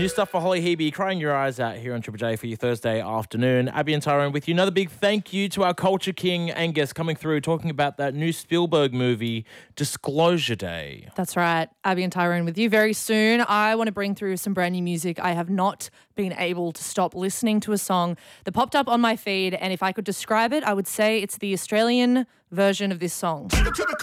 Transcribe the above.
New stuff for Holly Hebe, crying your eyes out here on Triple J for your Thursday afternoon. Abby and Tyrone with you. Another big thank you to our Culture King Angus coming through talking about that new Spielberg movie, Disclosure Day. That's right. Abby and Tyrone with you very soon. I want to bring through some brand new music. I have not been able to stop listening to a song that popped up on my feed, and if I could describe it, I would say it's the Australian version of this song. To the